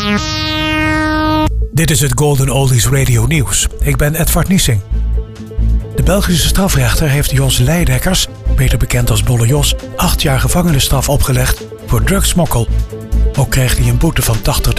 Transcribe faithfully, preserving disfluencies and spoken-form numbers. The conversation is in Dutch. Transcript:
Dit is het Golden Oldies Radio Nieuws. Ik ben Edvard Niesing. De Belgische strafrechter heeft Jos Leidekkers, beter bekend als Bolle Jos, acht jaar gevangenisstraf opgelegd voor drugsmokkel. Ook kreeg hij een boete van tachtig